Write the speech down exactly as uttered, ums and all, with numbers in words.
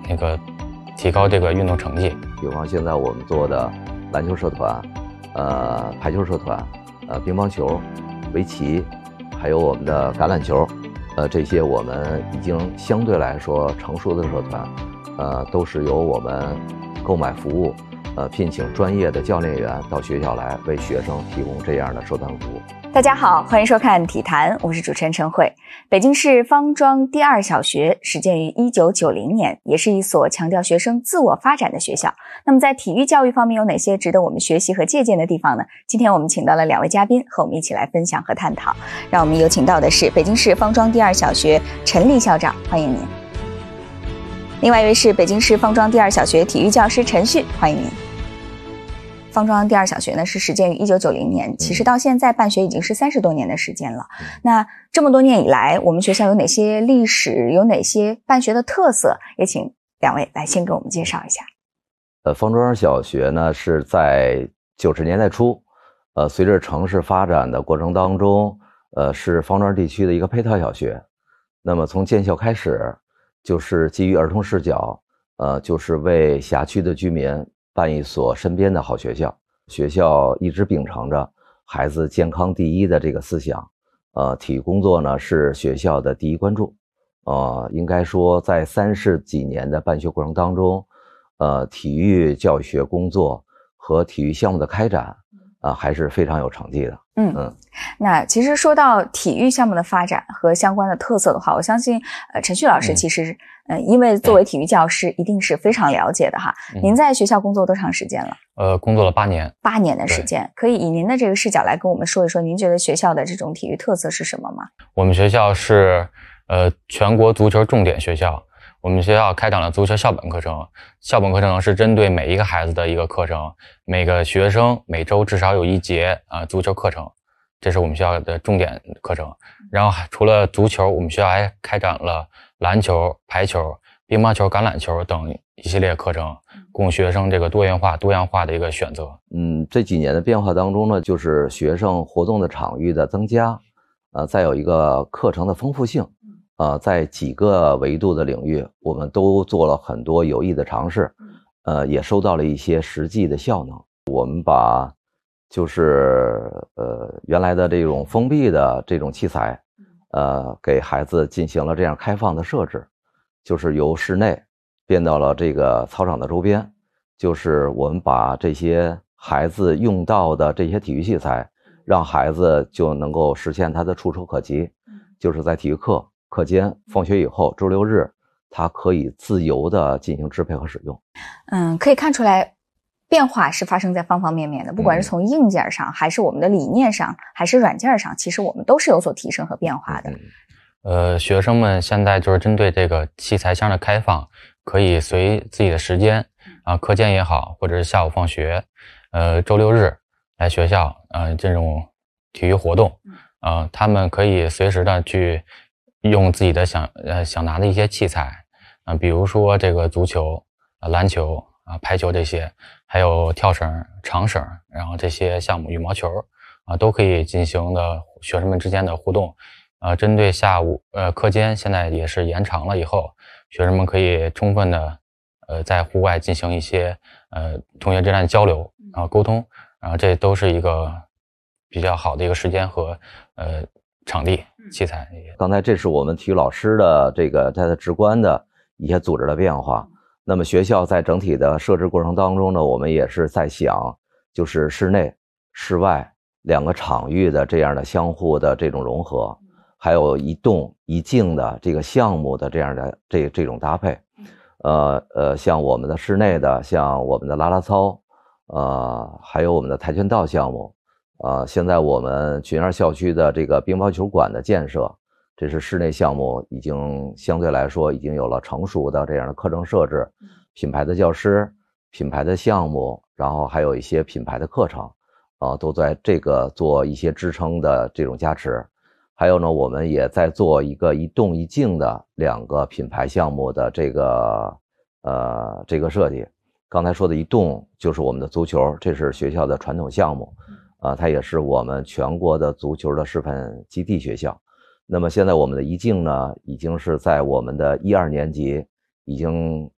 那个提高这个运动成绩。 比方现在我们做的篮球社团、呃排球社团、呃乒乓球、围棋，还有我们的橄榄球，呃这些我们已经相对来说成熟的社团，呃都是由我们购买服务，呃聘请专业的教练员到学校来为学生提供这样的社团服务。 大家好，欢迎收看体坛，我是主持人陈慧。北京市方庄第二小学始建于一九九零年，也是一所强调学生自我发展的学校。那么在体育教育方面有哪些值得我们学习和借鉴的地方呢？今天我们请到了两位嘉宾和我们一起来分享和探讨。让我们有请到的是北京市方庄第二小学陈丽校长，欢迎您。另外一位是北京市方庄第二小学体育教师陈旭，欢迎您。方庄第二小学呢是始建于一九九零年，其实到现在办学已经是三十多年的时间了。那这么多年以来，我们学校有哪些历史，有哪些办学的特色？也请两位来先给我们介绍一下。 呃，方庄小学呢是在九十年代初，呃，随着城市发展的过程当中，呃，是方庄地区的一个配套小学。那么从建校开始，就是基于儿童视角，呃，就是为辖区的居民办一所身边的好学校。学校一直秉承着孩子健康第一的这个思想，呃，体育工作呢是学校的第一关注。呃，应该说在三十几年的办学过程当中，呃，体育教学工作和体育项目的开展，啊、呃，还是非常有成绩的。 嗯嗯，那其实说到体育项目的发展和相关的特色的话，我相信呃陈旭老师其实嗯、呃，因为作为体育教师一定是非常了解的哈。嗯、您在学校工作多长时间了？ 呃，工作了八年。 八年的时间，可以以您的这个视角来跟我们说一说，您觉得学校的这种体育特色是什么吗？ 我们学校是呃全国足球重点学校。我们学校开展了足球校本课程，校本课程是针对每一个孩子的一个课程，每个学生每周至少有一节啊、呃、足球課程，这是我们学校的重点課程。然后除了足球，我们学校还開展了籃球、排球、乒乓球、橄欖球等一系列課程，供學生這個多元化、多樣化的一個選擇。 嗯，这几年的變化當中呢，就是學生活動的場域的增加，呃，再有一個課程的豐富性。呃，在幾個維度的領域，我們都做了很多有益的嘗試，呃，也收到了一些實際的效能。我們把就是呃原來的這種封閉的這種器材，呃，給孩子進行了這樣開放的設置，就是由室內變到了這個操場的周邊，就是我們把這些孩子用到的這些體育器材，讓孩子就能夠實現他的觸手可及，就是在體育課課間放學以後周六日它可以自由的進行支配和使用。 嗯，可以看出來變化是發生在方方面面的，不管是從硬件上還是我們的理念上還是軟件上，其實我們都是有所提升和變化的。 呃，學生們現在就是針對這個器材箱的開放，可以隨自己的時間啊，課間也好，或者是下午放學，呃，周六日來學校，呃，這種體育活動，呃，他們可以隨時的去用自己的想呃想拿的一些器材，啊、呃，比如說這個足球、啊籃球啊、排球這些，還有跳繩、長繩，然後這些項目羽毛球啊、呃、都可以進行的學生們之間的互動。呃，針對下午呃課間現在也是延長了以後，學生們可以充分的呃在戶外進行一些呃同學之間的交流，然後溝通，然後這都是一個比較好的一個時間和呃場地器材。 剛才這是我們體育老師的這個它的直觀的一些組織的變化。那麼學校在整體的設置過程當中呢，我們也是在想，就是室內室外兩個場域的這樣的相互的這種融合，還有一動一靜的這個項目的這樣的這這種搭配。呃呃，像我們的室內的，像我們的啦啦操，呃，還有我們的跆拳道項目。呃，現在我們群二校區的這個乒乓球館的建設，這是室內項目已經相對來說已經有了成熟的這樣的課程設置，品牌的教師，品牌的項目，然後還有一些品牌的課程，啊、呃，都在這個做一些支撐的這種加持。還有呢，我們也在做一個一動一靜的兩個品牌項目的這個呃這個設計。剛才說的一動就是我們的足球，這是學校的傳統項目。啊，它也是我們全國的足球的示範基地學校。那麼現在我們的一靜呢，已經是在我們的一二年級已經